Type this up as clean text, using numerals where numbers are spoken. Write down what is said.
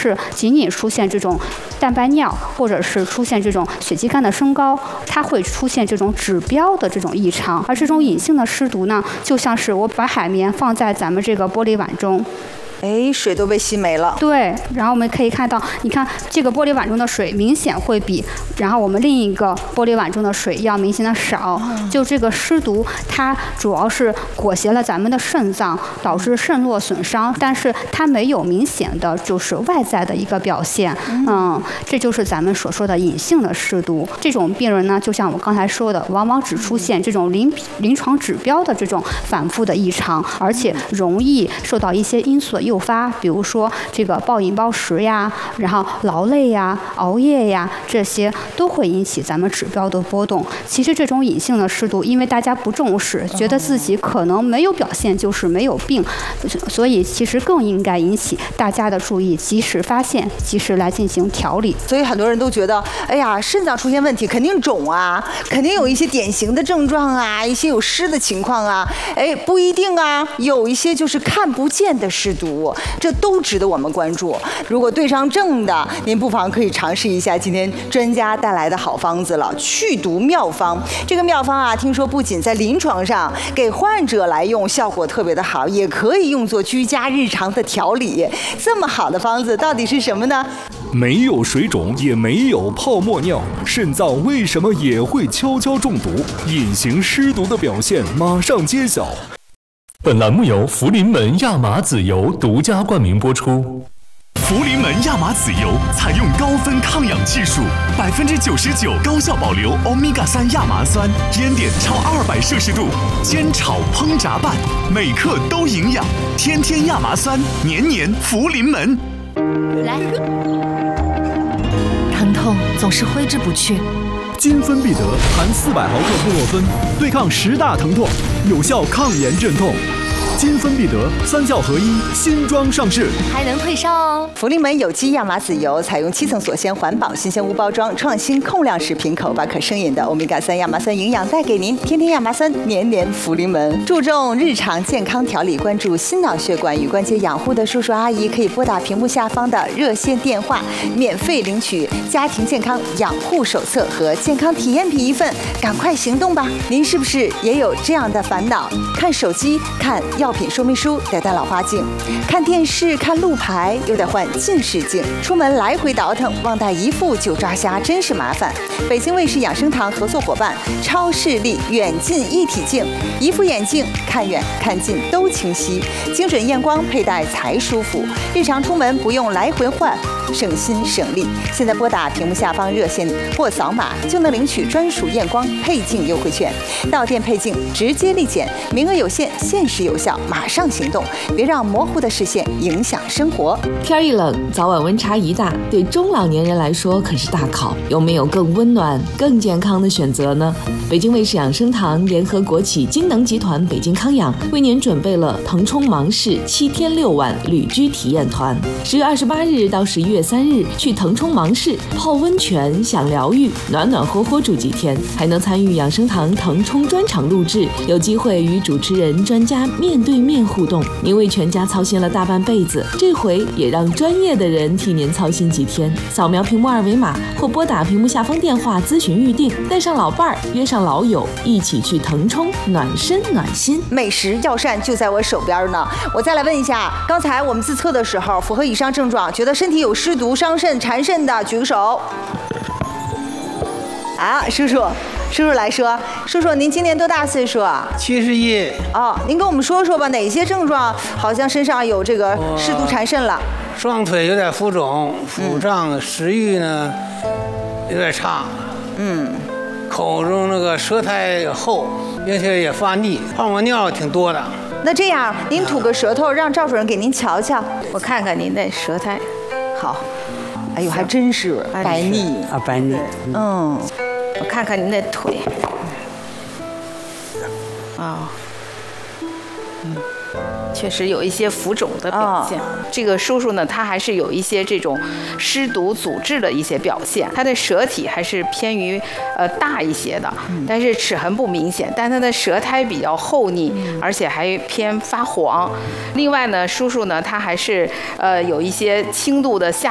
是仅仅出现这种蛋白尿，或者是出现这种血肌酐的升高，它会出现这种指标的这种异常。而这种隐性的湿毒呢，就像是我把海绵放在咱们这个玻璃碗中。 水都被吸没了。 对，然后我们可以看到，你看这个玻璃碗中的水明显会比然后我们另一个玻璃碗中的水要明显的少。就这个湿毒，它主要是裹挟了咱们的肾脏，导致肾络损伤，但是它没有明显的就是外在的一个表现。这就是咱们所说的隐性的湿毒。这种病人呢，就像我刚才说的，往往只出现这种临床指标的这种反复的异常，而且容易受到一些因素的诱发，比如说这个暴饮暴食呀，然后劳累呀、熬夜呀，这些都会引起咱们指标的波动。其实这种隐性的湿毒，因为大家不重视，觉得自己可能没有表现就是没有病，所以其实更应该引起大家的注意，及时发现，及时来进行调理。 所以很多人都觉得，哎呀，肾脏出现问题肯定肿啊，肯定有一些典型的症状啊，一些有湿的情况啊，不一定啊，有一些就是看不见的湿毒，这都值得我们关注。如果对上症的，您不妨可以尝试一下今天专家带来的好方子了，去毒妙方。这个妙方啊，听说不仅在临床上给患者来用效果特别的好，也可以用作居家日常的调理。这么好的方子到底是什么呢？ 没有水肿，也没有泡沫尿，肾脏为什么也会悄悄中毒？隐形湿毒的表现马上揭晓。 本栏目由福临门亚麻籽油独家冠名播出。 福临门亚麻籽油采用高分抗氧技术，99%高效保留欧米伽3亚麻酸，烟点超200摄氏度，煎炒烹炸拌，每克都营养，天天亚麻酸，年年福临门。 来，疼痛总是挥之不去。 金芬必得含400毫克布洛芬，对抗10大疼痛，有效抗炎镇痛。金芬必得3效合一，新装上市， 还能退烧哦。 福临门有机亚麻籽油采用7层锁鲜环保新鲜无包装，创新控量式瓶口，把可生饮的欧米伽3亚麻酸营养带给您。天天亚麻酸，年年福临门。注重日常健康调理，关注心脑血管与关节养护的叔叔阿姨，可以拨打屏幕下方的热线电话，免费领取家庭健康养护手册和健康体验品1份。赶快行动吧！您是不是也有这样的烦恼？看手机，看药品说明书得戴老花镜，看电视看路牌又得换近视镜，出门来回倒腾，忘带一副就抓瞎，真是麻烦。北京卫视养生堂合作伙伴超视力远近一体镜，一副眼镜看远看近都清晰，精准验光佩戴才舒服，日常出门不用来回换，省心省力。现在拨打屏幕下方热线或扫码就能领取专属验光配镜优惠券，到店配镜直接立减，名额有限，限时有效，马上行动，别让模糊的视线影响生活。 天一冷，早晚温差一大，对中老年人来说可是大考。有没有更温暖、更健康的选择呢？北京卫视养生堂联合国企金能集团北京康养为您准备了腾冲芒市7天6晚旅居体验团，10月28日到11月3日去腾冲芒市泡温泉、享疗愈，暖暖和和住几天，还能参与养生堂腾冲专场录制，有机会与主持人、专家面对面互动。您为全家操心了大半辈子，这回也让专业的人替您操心几天。扫描屏幕2维码或拨打屏幕下方电话咨询预定，带上老伴儿，约上老友，一起去腾冲暖身暖心。 美食药膳就在我手边呢。我再来问一下，刚才我们自测的时候，符合以上症状，觉得身体有湿毒、伤肾、缠肾的，举个手。啊，叔叔来说，叔叔您今年多大岁数啊 ？71。 哦，您跟我们说说吧，哪些症状好像身上有这个湿毒缠肾了？ 双腿有点浮肿、腹胀，食欲呢有点差。口中那个舌苔厚，并且也发腻，泡沫尿挺多的。 那这样，您吐个舌头，让赵主任给您瞧瞧。 我看看您的舌苔。 好。哎呦，还真是白腻啊，白腻。 我看看您的腿。确实有一些浮肿的表现。这个叔叔呢，他还是有一些这种湿毒阻滞的一些表现。他的舌体还是偏于大一些的，但是齿痕不明显，但他的舌苔比较厚腻，而且还偏发黄。另外呢，叔叔呢，他还是有一些轻度的下